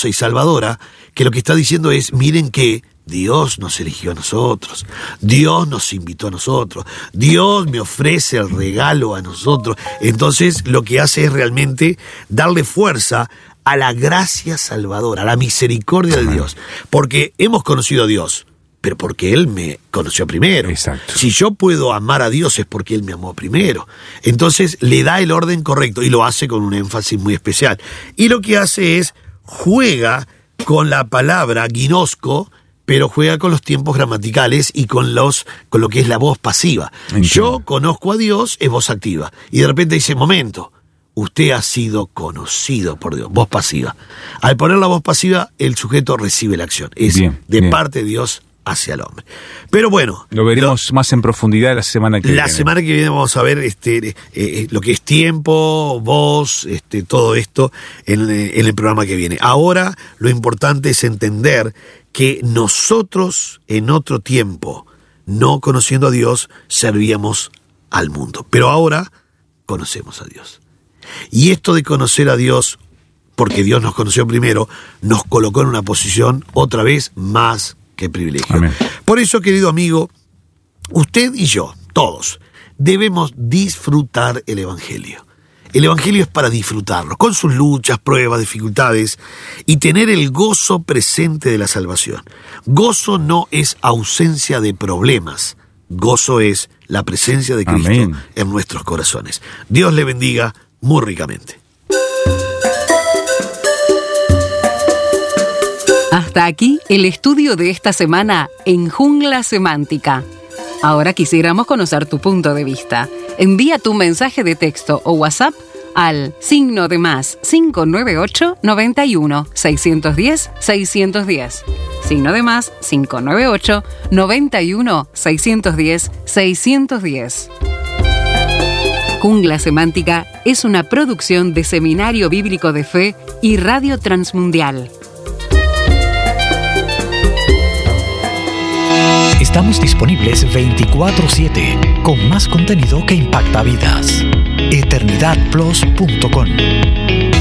hermosa y salvadora, que lo que está diciendo es, miren que Dios nos eligió a nosotros, Dios nos invitó a nosotros, Dios me ofrece el regalo a nosotros. Entonces lo que hace es realmente darle fuerza a la gracia salvadora, a la misericordia de Dios, porque hemos conocido a Dios, pero porque Él me conoció primero. Exacto. Si yo puedo amar a Dios es porque Él me amó primero. Entonces le da el orden correcto y lo hace con un énfasis muy especial. Y lo que hace es, juega con la palabra ginosco, pero juega con los tiempos gramaticales y con lo que es la voz pasiva. Entiendo. Yo conozco a Dios es voz activa. Y de repente dice, momento, usted ha sido conocido por Dios, voz pasiva. Al poner la voz pasiva, el sujeto recibe la acción. Es bien. Parte de Dios hacia el hombre. Pero bueno, lo veremos más en profundidad la semana que viene. La semana que viene vamos a ver lo que es tiempo, voz, todo esto en el programa que viene. Ahora lo importante es entender que nosotros en otro tiempo, no conociendo a Dios, servíamos al mundo. Pero ahora conocemos a Dios. Y esto de conocer a Dios, porque Dios nos conoció primero, nos colocó en una posición otra vez más que privilegio. Amén. Por eso, querido amigo, usted y yo, todos, debemos disfrutar el Evangelio. El Evangelio es para disfrutarlo, con sus luchas, pruebas, dificultades, y tener el gozo presente de la salvación. Gozo no es ausencia de problemas, gozo es la presencia de Cristo Amén. En nuestros corazones. Dios le bendiga muy ricamente. Hasta aquí el estudio de esta semana en Jungla Semántica. Ahora quisiéramos conocer tu punto de vista. Envía tu mensaje de texto o WhatsApp al +, 598 91 610 610. +, 598 91 610 610. Jungla Semántica es una producción de Seminario Bíblico de Fe y Radio Transmundial. Estamos disponibles 24/7 con más contenido que impacta vidas. EternidadPlus.com